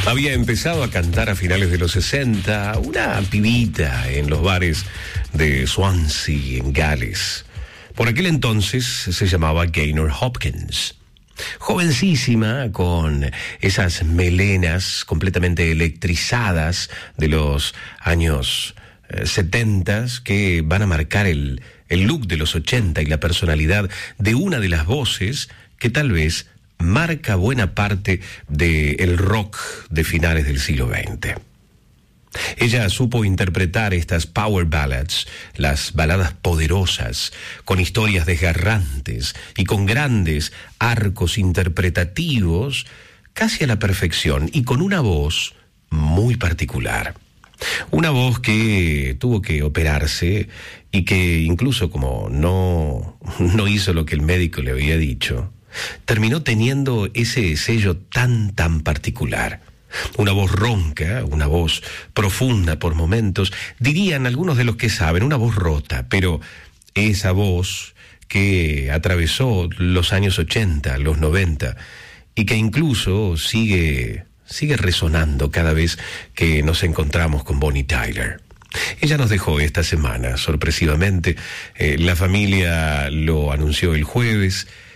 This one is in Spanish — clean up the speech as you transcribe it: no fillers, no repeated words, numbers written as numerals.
Había empezado a cantar a finales de los 60, una pibita en los bares de Swansea, en Gales. Por aquel entonces se llamaba Gaynor Hopkins. Jovencísima, con esas melenas completamente electrizadas de los años 70 que van a marcar el look de los 80 y la personalidad de una de las voces que tal vez marca buena parte del rock de finales del siglo XX. Ella supo interpretar estas power ballads, las baladas poderosas, con historias desgarrantes y con grandes arcos interpretativos, casi a la perfección, y con una voz muy particular. Una voz que tuvo que operarse y que incluso como no hizo lo que el médico le había dicho, terminó teniendo ese sello tan particular. Una voz ronca, una voz profunda por momentos, dirían algunos de los que saben, una voz rota, pero esa voz que atravesó los años 80, los 90, y que incluso sigue resonando cada vez que nos encontramos con Bonnie Tyler. Ella nos dejó esta semana, sorpresivamente. La familia lo anunció el jueves.